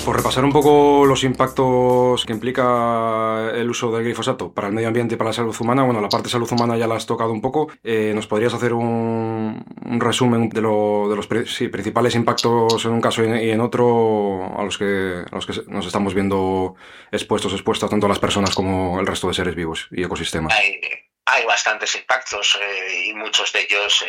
Por repasar un poco los impactos que implica el uso del glifosato para el medio ambiente y para la salud humana, bueno, la parte de salud humana ya la has tocado un poco. ¿Nos podrías hacer un resumen de los principales impactos en un caso y en otro a los que nos estamos viendo expuestas tanto las personas como el resto de seres vivos y ecosistemas? Hay bastantes impactos y muchos de ellos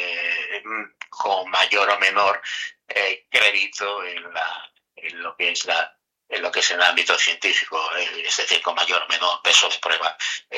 con mayor o menor crédito en lo que es en lo que es el ámbito científico, es decir, con mayor o menor peso de prueba.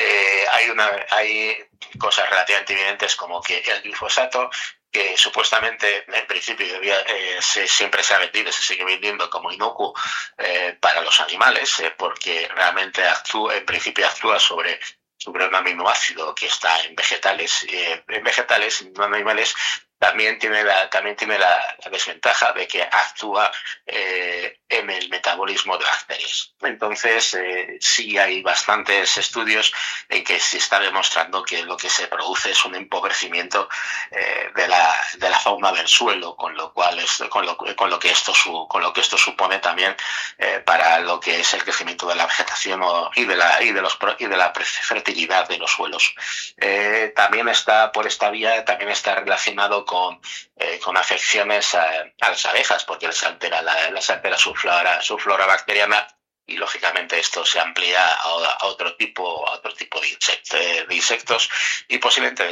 Hay cosas relativamente evidentes como que el glifosato, que supuestamente en principio siempre se ha vendido, se sigue vendiendo como inocuo para los animales, porque realmente en principio actúa sobre un aminoácido que está en vegetales, y no en animales. También tiene la desventaja de que actúa en el metabolismo de bacterias. Entonces, sí hay bastantes estudios en que se está demostrando que lo que se produce es un empobrecimiento de la fauna del suelo, con lo que esto supone también para lo que es el crecimiento de la vegetación y de la fertilidad de los suelos. También está por esta vía, también está relacionado con afecciones a las abejas, porque les altera su flora bacteriana, y lógicamente esto se amplía a otro tipo de insectos y posiblemente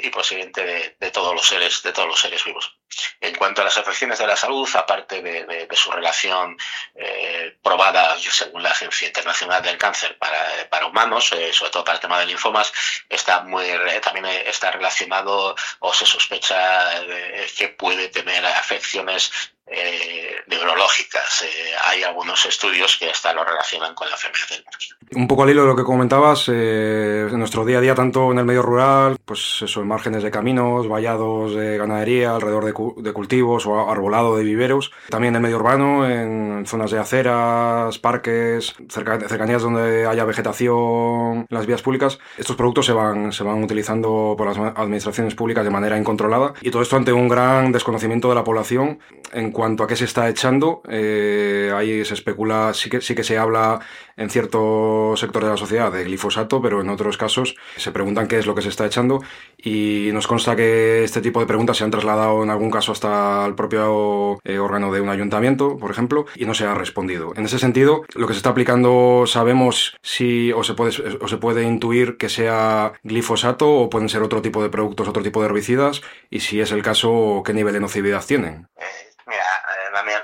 de todos los seres vivos. En cuanto a las afecciones de la salud, aparte de su relación probada según la Agencia Internacional del Cáncer para humanos, sobre todo para el tema de linfomas, también está relacionado, o se sospecha que puede tener afecciones neurológicas. Hay algunos estudios que hasta lo relacionan con la enfermedad del Parkinson. Un poco al hilo de lo que comentabas, en nuestro día a día, tanto en el medio rural, pues eso, en márgenes de caminos, vallados de ganadería, alrededor de cultivos o arbolado de viveros. También en el medio urbano, en zonas de aceras, parques, cercanías donde haya vegetación, en las vías públicas. Estos productos se van utilizando por las administraciones públicas de manera incontrolada. Y todo esto ante un gran desconocimiento de la población en cuanto a qué se está echando. Ahí se especula, sí que se habla en ciertos sectores de la sociedad de glifosato, pero en otros casos se preguntan qué es lo que se está echando, y nos consta que este tipo de preguntas se han trasladado en algún caso hasta el propio órgano de un ayuntamiento, por ejemplo, y no se ha respondido. En ese sentido, lo que se está aplicando, sabemos si o se puede intuir que sea glifosato o pueden ser otro tipo de productos, otro tipo de herbicidas, y si es el caso, qué nivel de nocividad tienen. Mira, Daniel,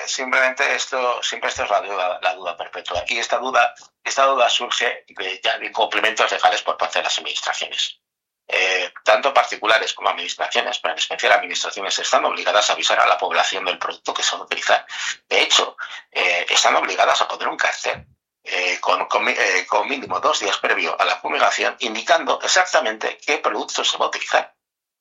siempre esto es la duda perpetua. Y esta duda surge de complementos legales por parte de las administraciones. Tanto particulares como administraciones, pero en especial administraciones, están obligadas a avisar a la población del producto que se va a utilizar. De hecho, están obligadas a poner un cartel con mínimo 2 días previo a la fumigación, indicando exactamente qué producto se va a utilizar.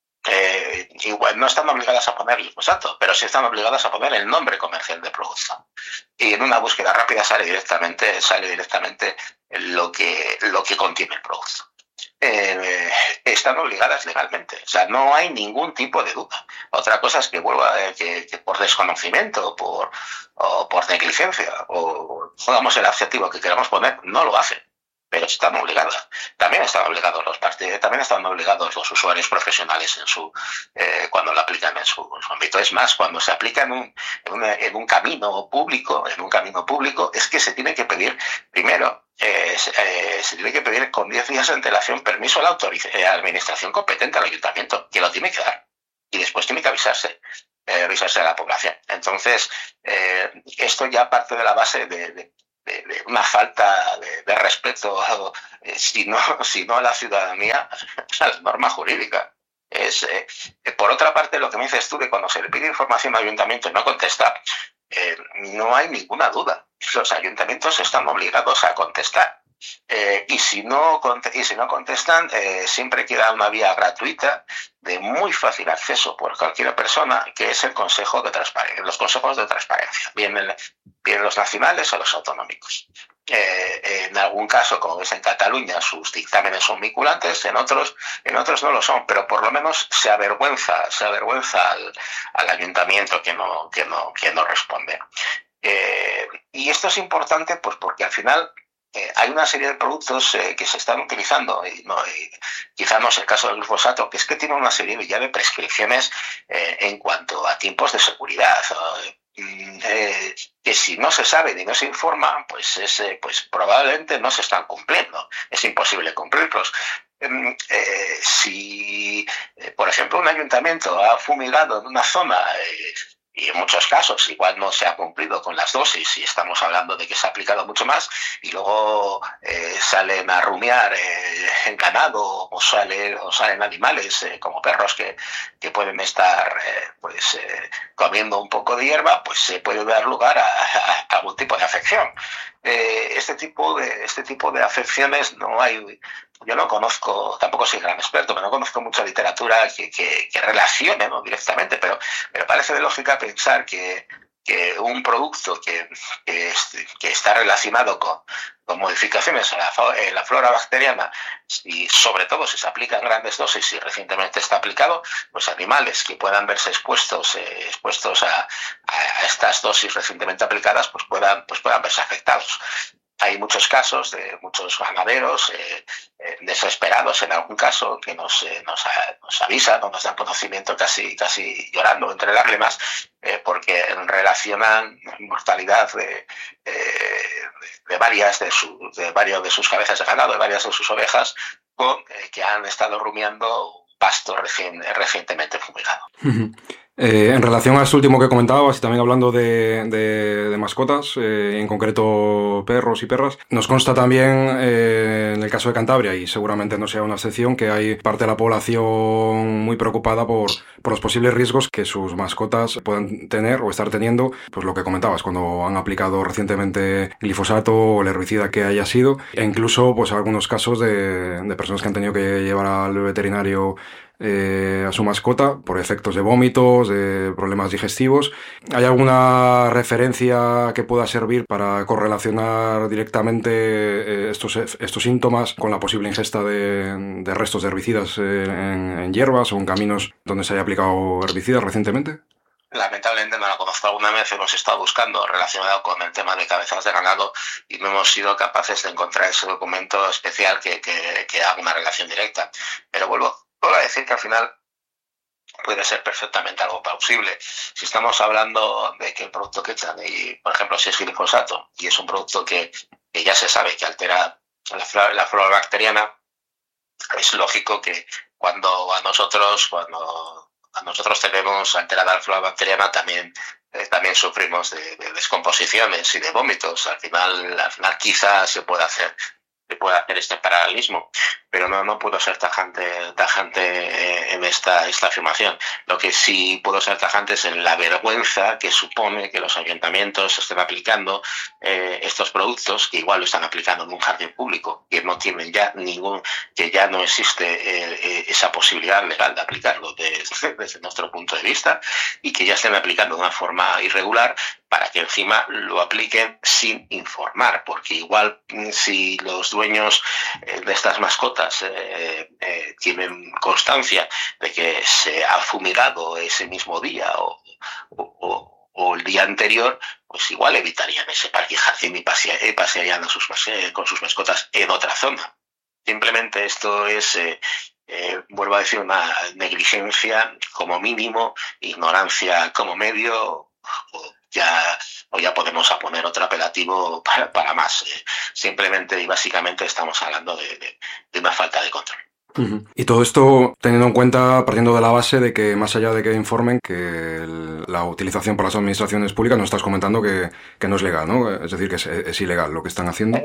Igual no están obligadas a poner glifosato, pero sí están obligadas a poner el nombre comercial del producto. Y en una búsqueda rápida sale directamente lo que contiene el producto. Están obligadas legalmente, o sea, no hay ningún tipo de duda. Otra cosa es que que por desconocimiento o por negligencia, o pongamos el adjetivo que queramos poner, no lo hacen. Pero están obligadas. También están obligados los usuarios profesionales cuando lo aplican en su ámbito. Es más, cuando se aplica en un camino público, es que se tiene que pedir primero. Se tiene que pedir con 10 días de antelación permiso a la administración competente, al ayuntamiento, que lo tiene que dar. Y después tiene que avisarse a la población. Entonces, esto ya parte de la base de una falta de respeto, si no a la ciudadanía, a la norma jurídica. Por otra parte, lo que me dices tú de cuando se le pide información al ayuntamiento y no contesta, no hay ninguna duda. Los ayuntamientos están obligados a contestar. Y si no contestan, siempre queda una vía gratuita de muy fácil acceso por cualquier persona, que es los consejos de transparencia, bien los nacionales o los autonómicos. En algún caso, como es en Cataluña, sus dictámenes son vinculantes, en otros no lo son, pero por lo menos se avergüenza al ayuntamiento que no responde. Y esto es importante pues porque al final hay una serie de productos que se están utilizando, y quizá no es el caso del glifosato, que es que tiene una serie ya de prescripciones en cuanto a tiempos de seguridad. Que si no se sabe ni no se informa, pues probablemente no se están cumpliendo. Es imposible cumplirlos. Si, por ejemplo, un ayuntamiento ha fumigado en una zona y en muchos casos igual no se ha cumplido con las dosis y estamos hablando de que se ha aplicado mucho más y luego salen a rumiar en ganado o salen animales como perros que pueden estar comiendo un poco de hierba, pues se puede dar lugar a algún tipo de afección. Este tipo de afecciones no hay. Yo no conozco, tampoco soy gran experto, pero no conozco mucha literatura que relacione, ¿no?, directamente, pero parece de lógica pensar que un producto que está relacionado con modificaciones en la flora bacteriana y sobre todo si se aplica en grandes dosis y recientemente está aplicado, pues animales que puedan verse expuestos a estas dosis recientemente aplicadas pues puedan verse afectados. Hay muchos casos de muchos ganaderos desesperados en algún caso que nos avisan o nos dan conocimiento casi llorando entre lágrimas porque relacionan mortalidad de varios de sus cabezas de ganado, de varias de sus ovejas, con que han estado rumiando pasto recientemente fumigado. En relación a esto último que comentabas y también hablando de mascotas, en concreto perros y perras, nos consta también en el caso de Cantabria, y seguramente no sea una excepción, que hay parte de la población muy preocupada por los posibles riesgos que sus mascotas puedan tener o estar teniendo, pues lo que comentabas, cuando han aplicado recientemente glifosato o el herbicida que haya sido, e incluso pues algunos casos de personas que han tenido que llevar al veterinario a su mascota por efectos de vómitos, de problemas digestivos. ¿Hay alguna referencia que pueda servir para correlacionar directamente estos síntomas con la posible ingesta de restos de herbicidas en hierbas o en caminos donde se haya aplicado herbicidas recientemente? Lamentablemente no la conozco. Alguna vez hemos estado buscando relacionado con el tema de cabezas de ganado y no hemos sido capaces de encontrar ese documento especial que haga una relación directa. Pero vuelvo a decir que al final puede ser perfectamente algo plausible. Si estamos hablando de que el producto que echan, y por ejemplo si es glifosato, y es un producto que ya se sabe que altera la flora bacteriana, es lógico que cuando nosotros tenemos alterada la flora bacteriana también sufrimos de descomposiciones y de vómitos. Al final quizás se puede hacer este paralelismo, pero no puedo ser tajante en esta afirmación. Lo que sí puedo ser tajante es en la vergüenza que supone que los ayuntamientos estén aplicando estos productos, que igual lo están aplicando en un jardín público, que no tienen que ya no existe esa posibilidad legal de aplicarlo desde nuestro punto de vista, y que ya estén aplicando de una forma irregular para que encima lo apliquen sin informar, porque igual si los dueños de estas mascotas tienen constancia de que se ha fumigado ese mismo día o el día anterior, pues igual evitarían ese parque jardín y pasearían con sus mascotas en otra zona. Simplemente esto es, vuelvo a decir, una negligencia como mínimo, ignorancia como medio, o ya podemos poner otro apelativo para más. Simplemente y básicamente estamos hablando de una falta de control. Y todo esto teniendo en cuenta, partiendo de la base de que más allá de que informen que la utilización por las administraciones públicas, nos estás comentando que no es legal, ¿no? Es decir, que es ilegal lo que están haciendo.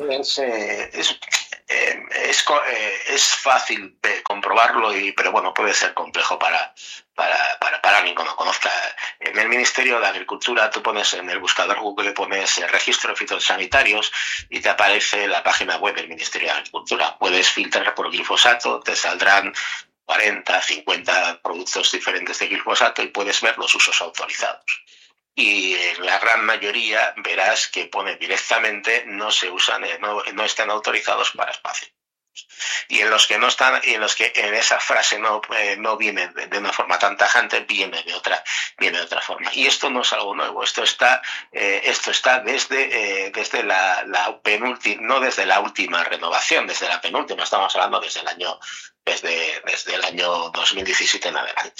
Es fácil de comprobarlo, pero bueno, puede ser complejo para alguien que no conozca. En el Ministerio de Agricultura, tú pones en el buscador Google, pones registro de fitosanitarios y te aparece la página web del Ministerio de Agricultura. Puedes filtrar por glifosato, te saldrán 40, 50 productos diferentes de glifosato y puedes ver los usos autorizados. Y en la gran mayoría verás que pone directamente no se usan, no están autorizados para espacio. y en los que no están, y en los que en esa frase no viene de una forma tan tajante, viene de otra forma. Y esto no es algo nuevo, esto está desde la penúltima, no desde la última renovación, desde la penúltima, estamos hablando desde el año 2017 en adelante.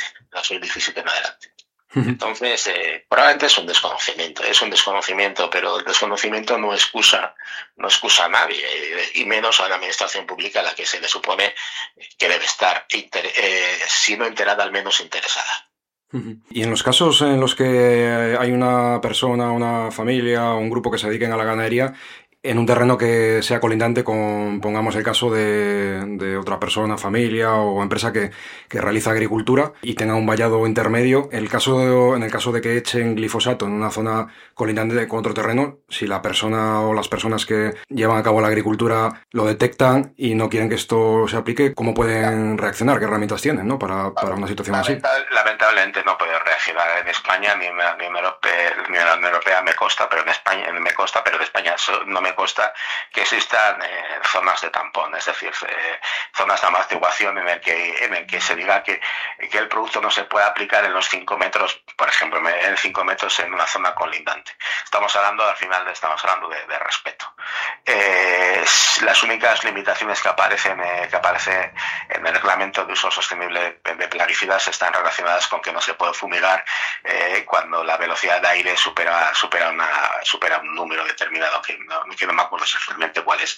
Entonces, probablemente es un desconocimiento, pero el desconocimiento no excusa a nadie, y menos a la administración pública, a la que se le supone que debe estar, si no enterada, al menos interesada. Y en los casos en los que hay una persona, una familia o un grupo que se dediquen a la ganadería, en un terreno que sea colindante con, pongamos el caso de otra persona, familia o empresa que realiza agricultura y tenga un vallado intermedio, en el caso de que echen glifosato en una zona colindante con otro terreno, si la persona o las personas que llevan a cabo la agricultura lo detectan y no quieren que esto se aplique, ¿cómo pueden reaccionar? ¿Qué herramientas tienen, ¿no? para una situación así? Lamentablemente no puedo reaccionar en España, ni en la Unión Europea me consta, pero en España no me consta que existan zonas de tampón, es decir, zonas de amortiguación en el que se diga que el producto no se puede aplicar en los 5 metros, por ejemplo, en 5 metros en una zona colindante. Al final estamos hablando de respeto. Las únicas limitaciones que aparecen en el reglamento de uso sostenible de plaguicidas están relacionadas con que no se puede fumigar cuando la velocidad de aire supera un número determinado, que no me acuerdo exactamente cuál es.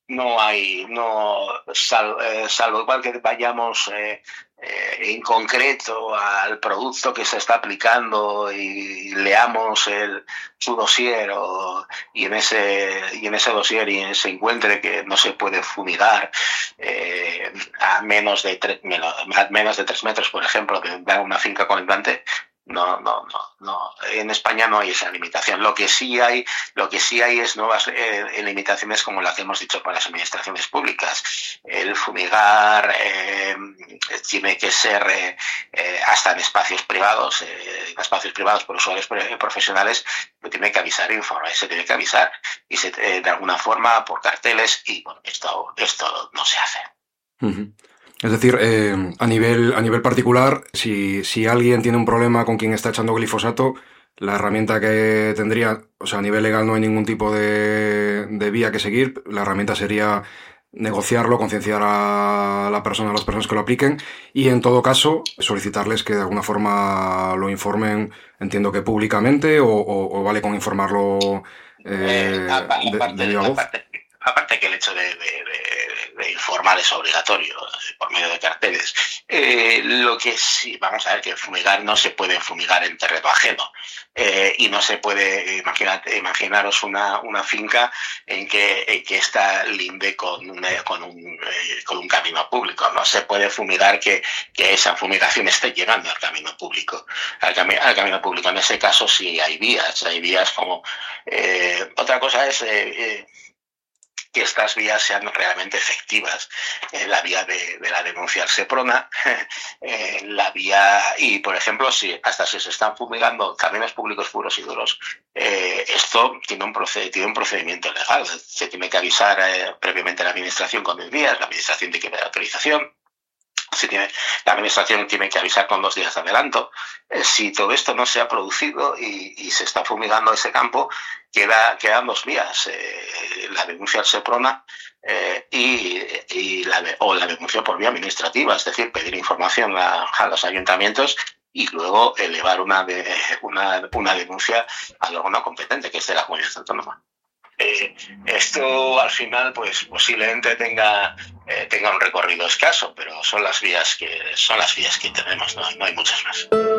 Salvo igual que vayamos en concreto al producto que se está aplicando y leamos su dossier y en ese dossier se encuentre que no se puede fumigar a menos de 3 metros, por ejemplo, de una finca colindante. No. En España no hay esa limitación. Lo que sí hay es nuevas limitaciones, como las que hemos dicho para las administraciones públicas. El fumigar tiene que ser hasta en espacios privados por usuarios profesionales. Tiene que avisar, se tiene que avisar y de alguna forma por carteles, y bueno, esto no se hace. Uh-huh. Es decir, a nivel particular, si alguien tiene un problema con quien está echando glifosato, la herramienta que tendría, o sea, a nivel legal no hay ningún tipo de vía que seguir, la herramienta sería negociarlo, concienciar a las personas que lo apliquen y, en todo caso, solicitarles que de alguna forma lo informen, entiendo que públicamente, o vale con informarlo de viva voz. Aparte que el hecho de informar es obligatorio por medio de carteles. Lo que sí, vamos a ver, que fumigar no se puede fumigar en terreno ajeno. Y no se puede, imaginaros una finca en que esta linde con un camino público. No se puede fumigar que esa fumigación esté llegando al camino público. Al camino público. En ese caso sí hay vías como... otra cosa es... que estas vías sean realmente efectivas. La vía de la denuncia al Seprona, la vía, y por ejemplo, si se están fumigando caminos públicos puros y duros, esto tiene un procedimiento legal. Se tiene que avisar previamente a la administración con 10 días, la administración tiene que dar autorización. La administración tiene que avisar con 2 días de adelanto. Si todo esto no se ha producido y se está fumigando ese campo, quedan 2 vías: la denuncia al Seprona o la denuncia por vía administrativa, es decir, pedir información a los ayuntamientos y luego elevar una denuncia al órgano competente, que es de la comunidad autónoma. Esto al final pues posiblemente tenga un recorrido escaso, pero son las vías que tenemos, no hay muchas más.